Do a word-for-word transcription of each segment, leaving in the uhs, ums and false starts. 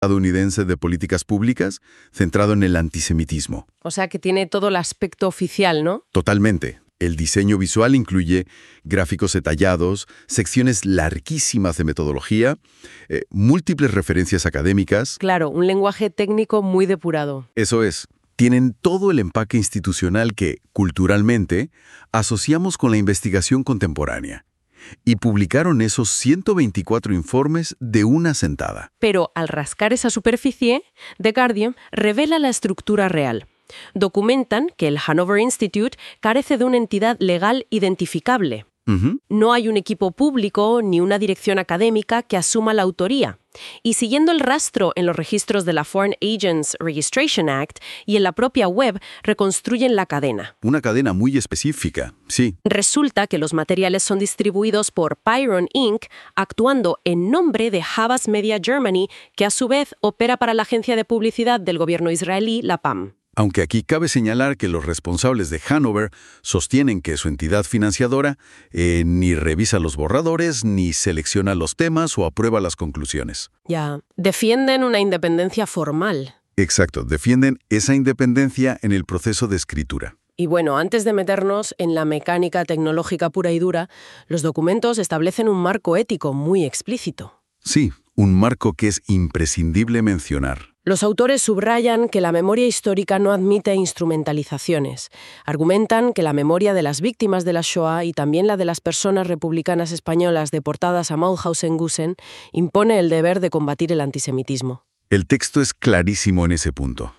estadounidense de políticas públicas centrado en el antisemitismo. O sea que tiene todo el aspecto oficial, ¿no? Totalmente. El diseño visual incluye gráficos detallados, secciones larguísimas de metodología, eh, múltiples referencias académicas. Claro, un lenguaje técnico muy depurado. Eso es. Tienen todo el empaque institucional que, culturalmente, asociamos con la investigación contemporánea. Y publicaron esos ciento veinticuatro informes de una sentada. Pero al rascar esa superficie, The Guardian revela la estructura real. Documentan que el Hanover Institute carece de una entidad legal identificable. Uh-huh. No hay un equipo público ni una dirección académica que asuma la autoría. Y siguiendo el rastro en los registros de la Foreign Agents Registration Act y en la propia web, reconstruyen la cadena. Una cadena muy específica, sí. Resulta que los materiales son distribuidos por Pyron incorporated, actuando en nombre de Havas Media Germany, que a su vez opera para la agencia de publicidad del gobierno israelí, la P A M. Aunque aquí cabe señalar que los responsables de Hanover sostienen que su entidad financiadora eh, ni revisa los borradores, ni selecciona los temas o aprueba las conclusiones. Ya, defienden una independencia formal. Exacto, defienden esa independencia en el proceso de escritura. Y bueno, antes de meternos en la mecánica tecnológica pura y dura, los documentos establecen un marco ético muy explícito. Sí, un marco que es imprescindible mencionar. Los autores subrayan que la memoria histórica no admite instrumentalizaciones. Argumentan que la memoria de las víctimas de la Shoah y también la de las personas republicanas españolas deportadas a Mauthausen-Gusen impone el deber de combatir el antisemitismo. El texto es clarísimo en ese punto.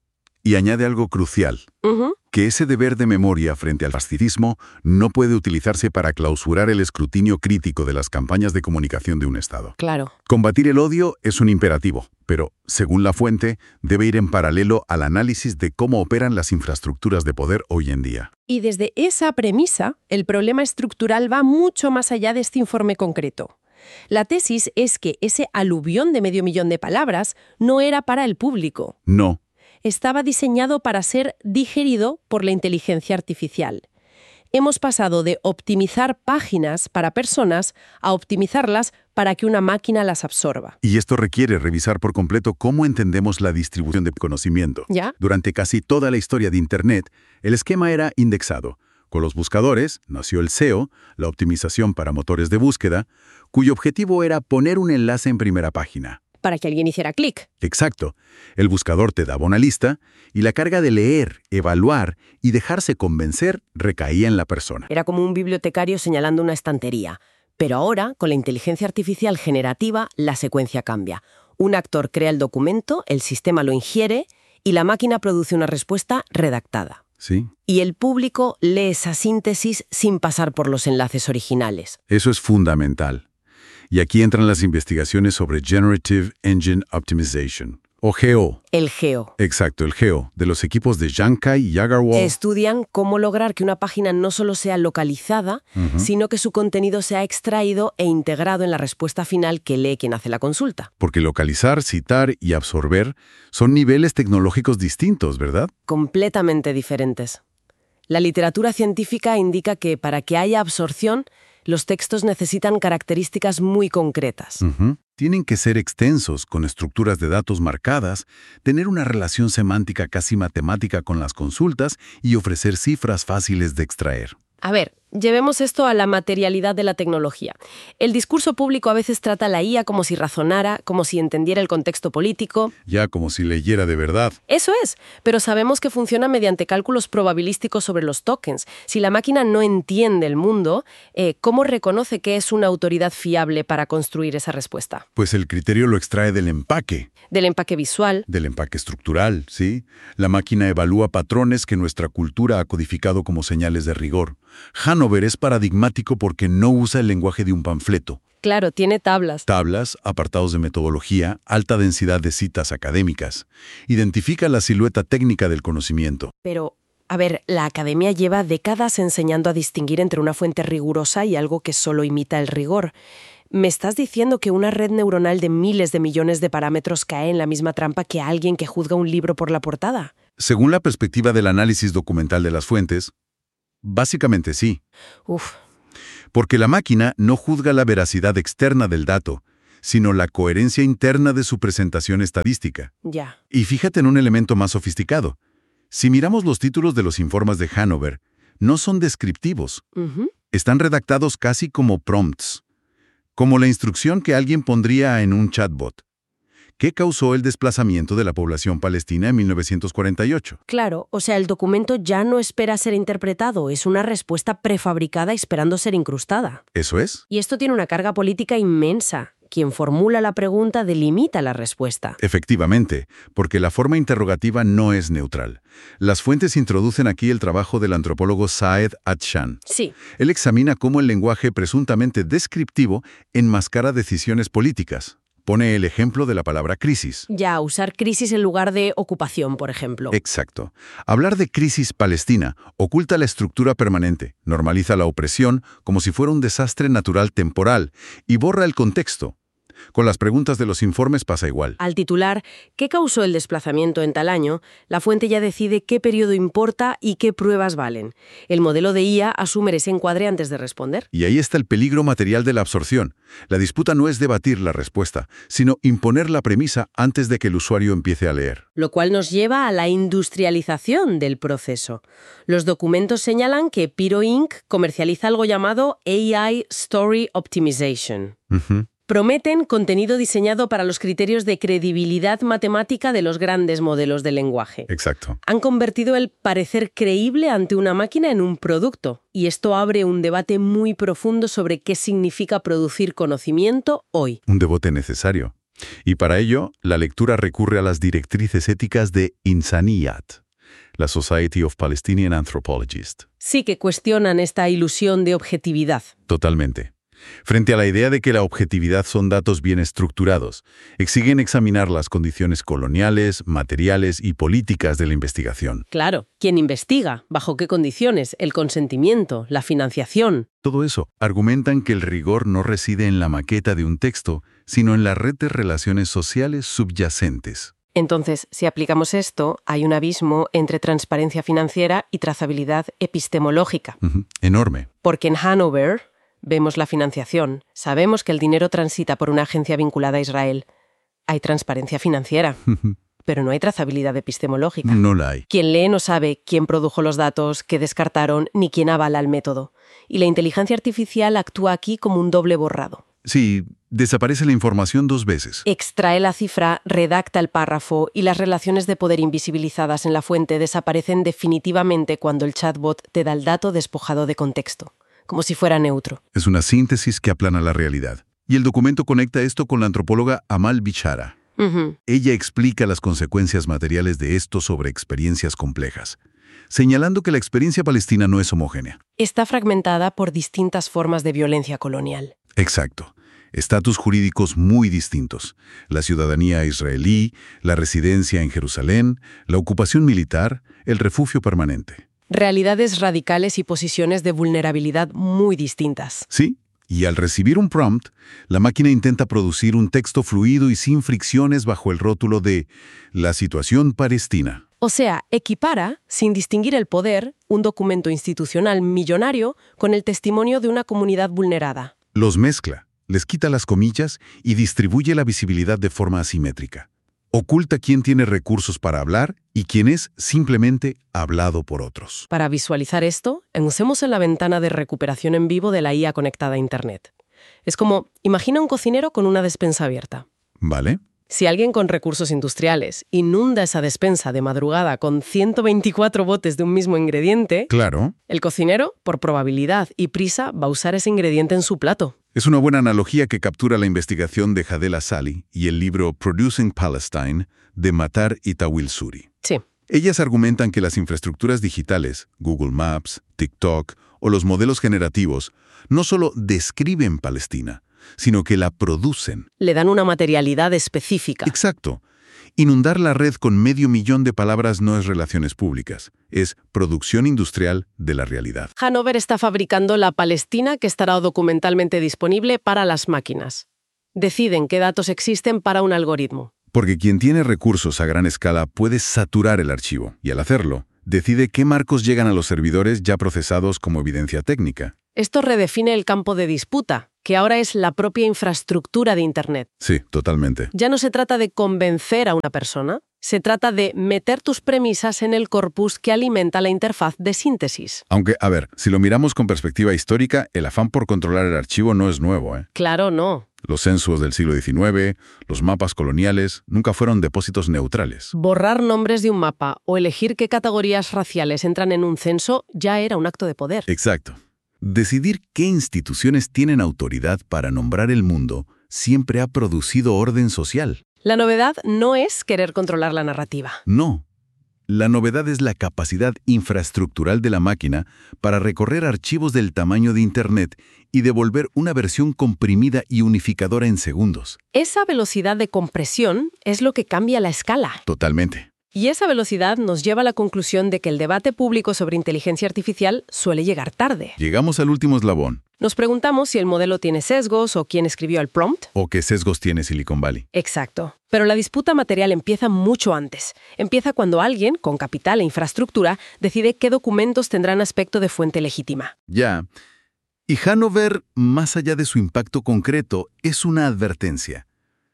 Y añade algo crucial, Uh-huh. que ese deber de memoria frente al fascismo no puede utilizarse para clausurar el escrutinio crítico de las campañas de comunicación de un Estado. Claro. Combatir el odio es un imperativo, pero, según la fuente, debe ir en paralelo al análisis de cómo operan las infraestructuras de poder hoy en día. Y desde esa premisa, el problema estructural va mucho más allá de este informe concreto. La tesis es que ese aluvión de medio millón de palabras no era para el público. No. Estaba diseñado para ser digerido por la inteligencia artificial. Hemos pasado de optimizar páginas para personas a optimizarlas para que una máquina las absorba. Y esto requiere revisar por completo cómo entendemos la distribución de conocimiento. ¿Ya? Durante casi toda la historia de Internet, el esquema era indexado. Con los buscadores nació el S E O, la optimización para motores de búsqueda, cuyo objetivo era poner un enlace en primera página. Para que alguien hiciera clic. Exacto. El buscador te daba una lista y la carga de leer, evaluar y dejarse convencer recaía en la persona. Era como un bibliotecario señalando una estantería. Pero ahora, con la inteligencia artificial generativa, la secuencia cambia. Un actor crea el documento, el sistema lo ingiere y la máquina produce una respuesta redactada. Sí. Y el público lee esa síntesis sin pasar por los enlaces originales. Eso es fundamental. Y aquí entran las investigaciones sobre Generative Engine Optimization, o G O. El G O. Exacto, el G O, de los equipos de Jankai y Agarwal. Estudian cómo lograr que una página no solo sea localizada, Uh-huh. sino que su contenido sea extraído e integrado en la respuesta final que lee quien hace la consulta. Porque localizar, citar y absorber son niveles tecnológicos distintos, ¿verdad? Completamente diferentes. La literatura científica indica que para que haya absorción, los textos necesitan características muy concretas. Uh-huh. Tienen que ser extensos, con estructuras de datos marcadas, tener una relación semántica casi matemática con las consultas y ofrecer cifras fáciles de extraer. A ver, llevemos esto a la materialidad de la tecnología. El discurso público a veces trata a la I A como si razonara, como si entendiera el contexto político. Ya como si leyera de verdad. Eso es, pero sabemos que funciona mediante cálculos probabilísticos sobre los tokens. Si la máquina no entiende el mundo, eh, ¿cómo reconoce que es una autoridad fiable para construir esa respuesta? Pues el criterio lo extrae del empaque. Del empaque visual. Del empaque estructural, ¿sí? La máquina evalúa patrones que nuestra cultura ha codificado como señales de rigor. Hanover es paradigmático porque no usa el lenguaje de un panfleto. Claro, tiene tablas. Tablas, apartados de metodología, alta densidad de citas académicas. Identifica la silueta técnica del conocimiento. Pero, a ver, la academia lleva décadas enseñando a distinguir entre una fuente rigurosa y algo que solo imita el rigor. ¿Me estás diciendo que una red neuronal de miles de millones de parámetros cae en la misma trampa que alguien que juzga un libro por la portada? Según la perspectiva del análisis documental de las fuentes, básicamente sí. Uf. Porque la máquina no juzga la veracidad externa del dato, sino la coherencia interna de su presentación estadística. Ya. Y fíjate en un elemento más sofisticado. Si miramos los títulos de los informes de Hanover, no son descriptivos. Ujú. Están redactados casi como prompts, como la instrucción que alguien pondría en un chatbot. ¿Qué causó el desplazamiento de la población palestina en mil novecientos cuarenta y ocho? Claro, o sea, el documento ya no espera ser interpretado, es una respuesta prefabricada esperando ser incrustada. ¿Eso es? Y esto tiene una carga política inmensa. Quien formula la pregunta delimita la respuesta. Efectivamente, porque la forma interrogativa no es neutral. Las fuentes introducen aquí el trabajo del antropólogo Saed Atshan. Sí. Él examina cómo el lenguaje presuntamente descriptivo enmascara decisiones políticas. Pone el ejemplo de la palabra crisis. Ya, usar crisis en lugar de ocupación, por ejemplo. Exacto. Hablar de crisis palestina oculta la estructura permanente, normaliza la opresión como si fuera un desastre natural temporal y borra el contexto. Con las preguntas de los informes pasa igual. Al titular ¿qué causó el desplazamiento en tal año?, la fuente ya decide qué periodo importa y qué pruebas valen. El modelo de I A asume ese encuadre antes de responder. Y ahí está el peligro material de la absorción. La disputa no es debatir la respuesta, sino imponer la premisa antes de que el usuario empiece a leer. Lo cual nos lleva a la industrialización del proceso. Los documentos señalan que Piro incorporated comercializa algo llamado A I Story Optimization. Uh-huh. Prometen contenido diseñado para los criterios de credibilidad matemática de los grandes modelos de lenguaje. Exacto. Han convertido el parecer creíble ante una máquina en un producto, y esto abre un debate muy profundo sobre qué significa producir conocimiento hoy. Un debate necesario. Y para ello, la lectura recurre a las directrices éticas de Insaniyat, la Society of Palestinian Anthropologists. Sí que cuestionan esta ilusión de objetividad. Totalmente. Frente a la idea de que la objetividad son datos bien estructurados, exigen examinar las condiciones coloniales, materiales y políticas de la investigación. Claro, ¿quién investiga? ¿Bajo qué condiciones? ¿El consentimiento? ¿La financiación? Todo eso argumentan que el rigor no reside en la maqueta de un texto, sino en la red de relaciones sociales subyacentes. Entonces, si aplicamos esto, hay un abismo entre transparencia financiera y trazabilidad epistemológica. Uh-huh. Enorme. Porque en Hanover vemos la financiación, sabemos que el dinero transita por una agencia vinculada a Israel. Hay transparencia financiera, pero no hay trazabilidad epistemológica. No la hay. Quien lee no sabe quién produjo los datos, qué descartaron, ni quién avala el método. Y la inteligencia artificial actúa aquí como un doble borrado. Sí, desaparece la información dos veces. Extrae la cifra, redacta el párrafo y las relaciones de poder invisibilizadas en la fuente desaparecen definitivamente cuando el chatbot te da el dato despojado de contexto, como si fuera neutro. Es una síntesis que aplana la realidad. Y el documento conecta esto con la antropóloga Amal Bishara. Uh-huh. Ella explica las consecuencias materiales de esto sobre experiencias complejas, señalando que la experiencia palestina no es homogénea. Está fragmentada por distintas formas de violencia colonial. Exacto. Estatus jurídicos muy distintos. La ciudadanía israelí, la residencia en Jerusalén, la ocupación militar, el refugio permanente. Realidades radicales y posiciones de vulnerabilidad muy distintas. Sí, y al recibir un prompt, la máquina intenta producir un texto fluido y sin fricciones bajo el rótulo de la situación palestina. O sea, equipara, sin distinguir el poder, un documento institucional millonario con el testimonio de una comunidad vulnerada. Los mezcla, les quita las comillas y distribuye la visibilidad de forma asimétrica. Oculta quién tiene recursos para hablar y quién es simplemente hablado por otros. Para visualizar esto, usemos en la ventana de recuperación en vivo de la I A conectada a Internet. Es como, imagina un cocinero con una despensa abierta. ¿Vale? Si alguien con recursos industriales inunda esa despensa de madrugada con ciento veinticuatro botes de un mismo ingrediente, Claro. el cocinero, por probabilidad y prisa, va a usar ese ingrediente en su plato. Es una buena analogía que captura la investigación de Hadel Asali y el libro Producing Palestine de Matar y Tawil Suri. Sí. Ellas argumentan que las infraestructuras digitales, Google Maps, TikTok o los modelos generativos, no solo describen Palestina, sino que la producen. Le dan una materialidad específica. Exacto. Inundar la red con medio millón de palabras no es relaciones públicas, es producción industrial de la realidad. Hanover está fabricando la Palestina que estará documentalmente disponible para las máquinas. Deciden qué datos existen para un algoritmo. Porque quien tiene recursos a gran escala puede saturar el archivo, y al hacerlo, Decide qué marcos llegan a los servidores ya procesados como evidencia técnica. Esto redefine el campo de disputa, que ahora es la propia infraestructura de Internet. Sí, totalmente. Ya no se trata de convencer a una persona, se trata de meter tus premisas en el corpus que alimenta la interfaz de síntesis. Aunque, a ver, si lo miramos con perspectiva histórica, el afán por controlar el archivo no es nuevo, ¿eh? Claro, no. Los censos del siglo diecinueve, los mapas coloniales, nunca fueron depósitos neutrales. Borrar nombres de un mapa o elegir qué categorías raciales entran en un censo ya era un acto de poder. Exacto. Decidir qué instituciones tienen autoridad para nombrar el mundo siempre ha producido orden social. La novedad no es querer controlar la narrativa. No. La novedad es la capacidad infraestructural de la máquina para recorrer archivos del tamaño de Internet y devolver una versión comprimida y unificadora en segundos. Esa velocidad de compresión es lo que cambia la escala. Totalmente. Y esa velocidad nos lleva a la conclusión de que el debate público sobre inteligencia artificial suele llegar tarde. Llegamos al último eslabón. Nos preguntamos si el modelo tiene sesgos o quién escribió el prompt. ¿O qué sesgos tiene Silicon Valley? Exacto. Pero la disputa material empieza mucho antes. Empieza cuando alguien, con capital e infraestructura, decide qué documentos tendrán aspecto de fuente legítima. Ya. Y Hanover, más allá de su impacto concreto, es una advertencia.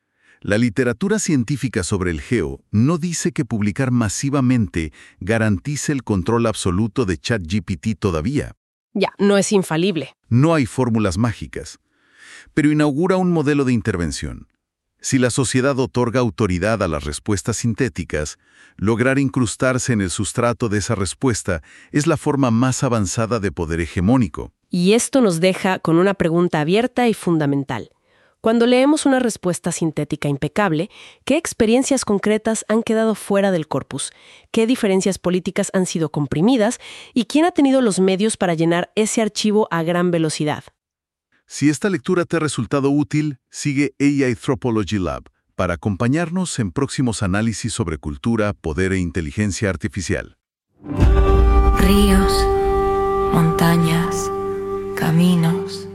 La literatura científica sobre el geo no dice que publicar masivamente garantice el control absoluto de ChatGPT todavía. Ya, no es infalible. No hay fórmulas mágicas, pero inaugura un modelo de intervención. Si la sociedad otorga autoridad a las respuestas sintéticas, lograr incrustarse en el sustrato de esa respuesta es la forma más avanzada de poder hegemónico. Y esto nos deja con una pregunta abierta y fundamental. Cuando leemos una respuesta sintética impecable, ¿qué experiencias concretas han quedado fuera del corpus? ¿Qué diferencias políticas han sido comprimidas? ¿Y quién ha tenido los medios para llenar ese archivo a gran velocidad? Si esta lectura te ha resultado útil, sigue A I Anthropology Lab para acompañarnos en próximos análisis sobre cultura, poder e inteligencia artificial. Ríos, montañas, caminos,